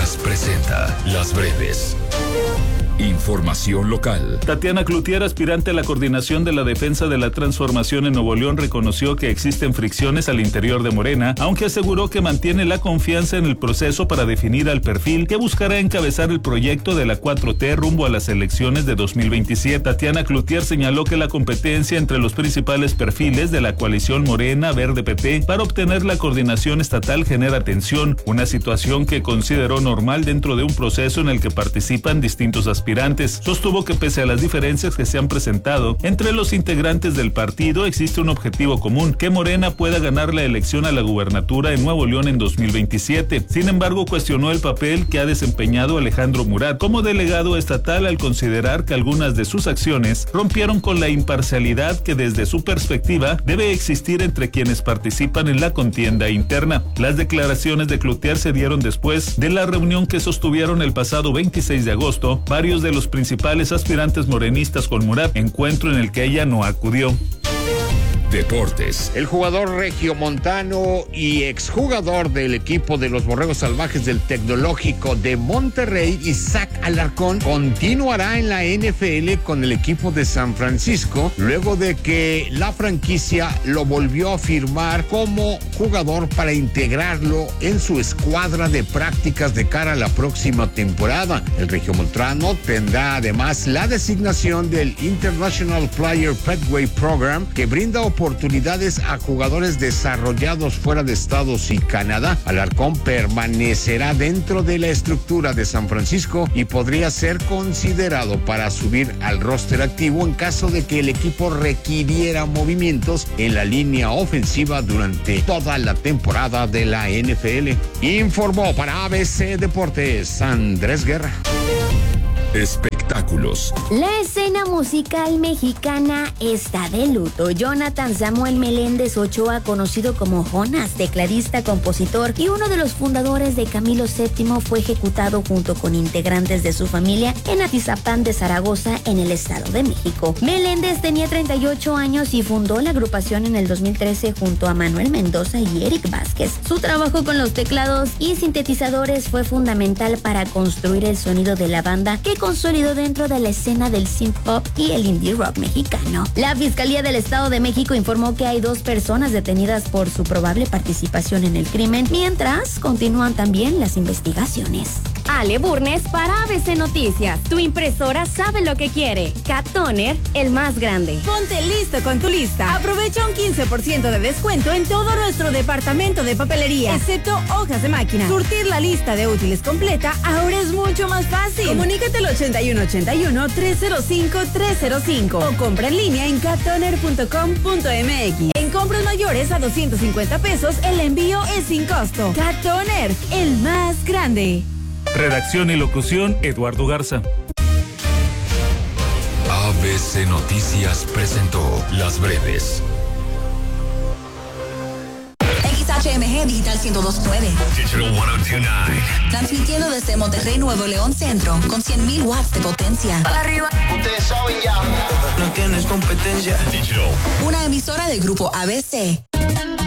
Noticias presenta Las Breves. Información local. Tatiana Cloutier, aspirante a la coordinación de la defensa de la transformación en Nuevo León, reconoció que existen fricciones al interior de Morena, aunque aseguró que mantiene la confianza en el proceso para definir al perfil que buscará encabezar el proyecto de la 4T rumbo a las elecciones de 2027. Tatiana Cloutier señaló que la competencia entre los principales perfiles de la coalición Morena Verde PT para obtener la coordinación estatal genera tensión, una situación que consideró normal dentro de un proceso en el que participan distintos aspirantes. Sostuvo que pese a las diferencias que se han presentado entre los integrantes del partido, existe un objetivo común: que Morena pueda ganar la elección a la gubernatura en Nuevo León en 2027. Sin embargo, cuestionó el papel que ha desempeñado Alejandro Murat como delegado estatal al considerar que algunas de sus acciones rompieron con la imparcialidad que desde su perspectiva debe existir entre quienes participan en la contienda interna. Las declaraciones de Cloutier se dieron después de la reunión que sostuvieron el pasado 26 de agosto varios de los principales aspirantes morenistas con Murat, encuentro en el que ella no acudió. Deportes. El jugador regiomontano y exjugador del equipo de los Borregos Salvajes del Tecnológico de Monterrey, Isaac Alarcón, continuará en la NFL con el equipo de San Francisco, luego de que la franquicia lo volvió a firmar como jugador para integrarlo en su escuadra de prácticas de cara a la próxima temporada. El regiomontano tendrá además la designación del International Player Pathway Program, que brinda oportunidades a jugadores desarrollados fuera de Estados y Canadá. Alarcón permanecerá dentro de la estructura de San Francisco y podría ser considerado para subir al roster activo en caso de que el equipo requiriera movimientos en la línea ofensiva durante toda la temporada de la NFL. Informó para ABC Deportes Andrés Guerra. Espectáculos. La escena musical mexicana está de luto. Jonathan Samuel Meléndez Ochoa, conocido como Jonas, tecladista, compositor y uno de los fundadores de Camilo VII, fue ejecutado junto con integrantes de su familia en Atizapán de Zaragoza, en el Estado de México. Meléndez tenía 38 años y fundó la agrupación en el 2013 junto a Manuel Mendoza y Eric Vázquez. Su trabajo con los teclados y sintetizadores fue fundamental para construir el sonido de la banda, que consolidó dentro de la escena del synth pop y el indie rock mexicano. La Fiscalía del Estado de México informó que hay 2 personas detenidas por su probable participación en el crimen, mientras continúan también las investigaciones. Ale Burnes para ABC Noticias. Tu impresora sabe lo que quiere. Cat Toner, el más grande. Ponte listo con tu lista. Aprovecha un 15% de descuento en todo nuestro departamento de papelería, excepto hojas de máquina. Surtir la lista de útiles completa ahora es mucho más fácil. Comunícate al 8181-305-305 o compra en línea en cattoner.com.mx. En compras mayores a 250 pesos, el envío es sin costo. Cat Toner, el más grande. Redacción y locución, Eduardo Garza. ABC Noticias presentó Las Breves. XHMG Digital 102.9. Digital 102.9. Transmitiendo desde Monterrey, Nuevo León Centro, con 100,000 watts de potencia. Para arriba. Ustedes saben ya. No tienes competencia. Digital. Una emisora del grupo ABC.